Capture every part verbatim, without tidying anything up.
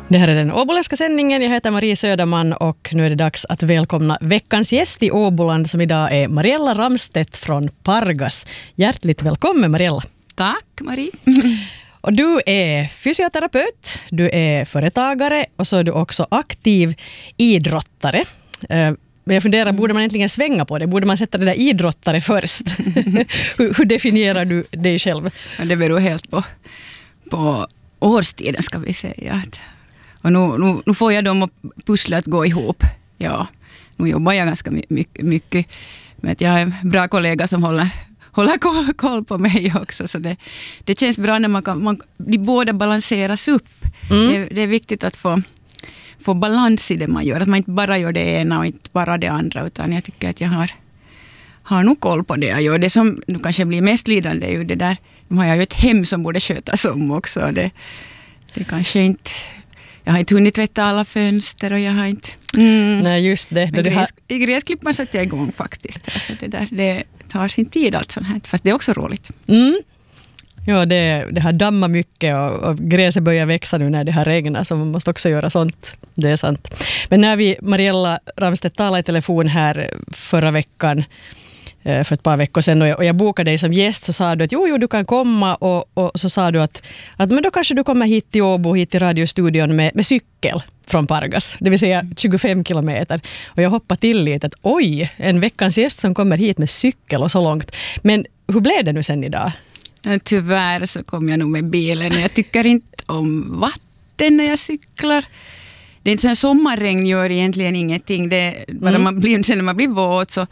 Det här är den åboländska sändningen. Jag heter Marie Söderman och nu är det dags att välkomna veckans gäst i Åboland som idag är Mariella Ramstedt från Pargas. Hjärtligt välkommen Mariella. Tack Marie. Och du är fysioterapeut, du är företagare och så är du också aktiv idrottare. Men jag funderar, borde man egentligen svänga på det? Borde man sätta det där idrottare först? hur, hur definierar du dig själv? Det beror helt på, på årstiden ska vi säga. Och nu, nu, nu får jag dem att pussla att gå ihop. Ja, nu jobbar jag ganska mycket, mycket med att jag har en bra kollega som håller, håller koll, koll på mig också. Så det, det känns bra när man kan, man, de båda balanseras upp. Mm. Det, det är viktigt att få, få balans i det man gör. Att man inte bara gör det ena och inte bara det andra. Utan jag tycker att jag har, har nog koll på det jag gör. Det som nu kanske blir mest lidande är ju det där. Nu har jag ju ett hem som borde skötas om också. Det, det kanske inte... Jag har inte hunnit tvätta alla fönster och jag har inte... Mm. Nej, just det. I, gräs, I gräsklipparen satt jag igång faktiskt. Alltså det, där, det tar sin tid allt sånt här. Fast det är också roligt. Mm. Ja, det, det har dammat mycket och, och gräset börjar växa nu när det har regnat. Så man måste också göra sånt. Det är sant. Men när vi, Mariella Ramstedt, talade i telefon här förra veckan... för ett par veckor sedan och jag, och jag bokade dig som gäst så sa du att jo, jo du kan komma och, och så sa du att, att men då kanske du kommer hit till Åbo, hit till radiostudion med, med cykel från Pargas, det vill säga tjugofem kilometer. Och jag hoppade till lite att oj, en veckans gäst som kommer hit med cykel och så långt. Men hur blev det nu sen idag? Tyvärr så kom jag nog med bilen. Jag tycker inte om vatten när jag cyklar. Det är inte så här, sommarregn gör egentligen ingenting. Det, bara mm. man blir, sen när man blir våt så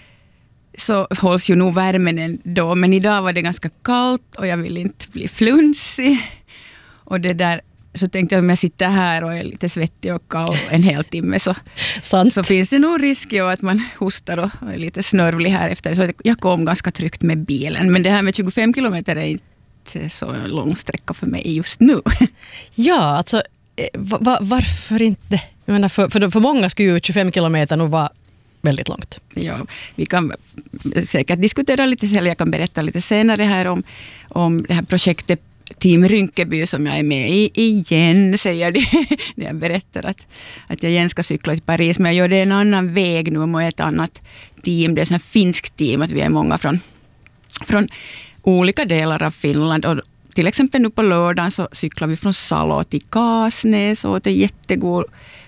så hålls ju nog värmen ändå. Men idag var det ganska kallt och jag vill inte bli flunsig. Och det där, så tänkte jag om jag sitter här och är lite svettig och kall en hel timme så, så finns det nog risk ju att man hostar och är lite snörvlig här efter. Så jag kom ganska tryggt med bilen. Men det här med tjugofem kilometer är inte så lång sträcka för mig just nu. Ja, alltså var, varför inte? Jag menar, för, för, för många skulle ju tjugofem kilometer nog vara väldigt långt. Ja, vi kan säkert diskutera lite senare. Jag kan berätta lite senare här om, om det här projektet Team Rynkeby som jag är med i igen, säger det när jag berättar att, att jag igen ska cykla till Paris. Men jag gör det en annan väg nu med ett annat team. Det är ett finskt team, att vi är många från, från olika delar av Finland. Och till exempel nu på lördagen så cyklar vi från Salo till Kasnäs och det är jättegod